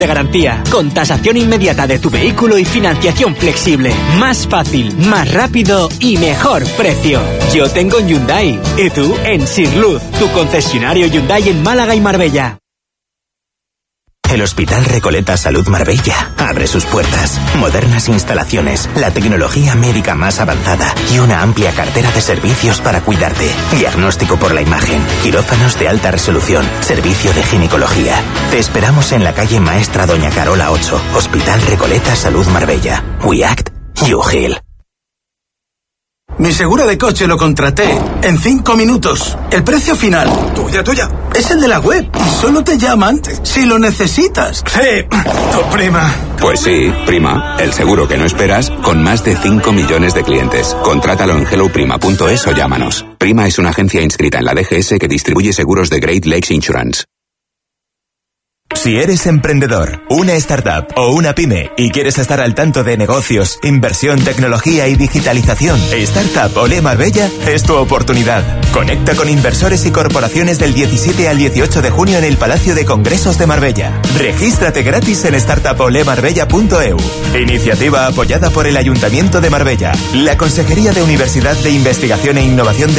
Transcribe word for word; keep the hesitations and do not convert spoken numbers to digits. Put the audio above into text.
de garantía, con tasación inmediata de tu vehículo y financiación flexible. Más fácil, más rápido y mejor precio. Yo tengo un Hyundai. ¿Y tú? En Sirluz, tu concesionario Hyundai en Málaga y Marbella. El Hospital Recoleta Salud Marbella abre sus puertas. Modernas instalaciones, la tecnología médica más avanzada y una amplia cartera de servicios para cuidarte. Diagnóstico por la imagen, quirófanos de alta resolución, servicio de ginecología. Te esperamos en la calle Maestra Doña Carola ocho, Hospital Recoleta Salud Marbella. We act, you heal. Mi seguro de coche lo contraté en cinco minutos. El precio final, tuya, tuya, es el de la web y solo te llaman si lo necesitas. Sí, tu prima. Pues sí, Prima, el seguro que no esperas con más de cinco millones de clientes. Contrátalo en hello prima punto es o llámanos. Prima es una agencia inscrita en la D G S que distribuye seguros de Great Lakes Insurance. Si eres emprendedor, una startup o una pyme y quieres estar al tanto de negocios, inversión, tecnología y digitalización, Startup Olé Marbella es tu oportunidad. Conecta con inversores y corporaciones del diecisiete al dieciocho de junio en el Palacio de Congresos de Marbella. Regístrate gratis en startup ole marbella punto e u. Iniciativa apoyada por el Ayuntamiento de Marbella, la Consejería de Universidad de Investigación e Innovación del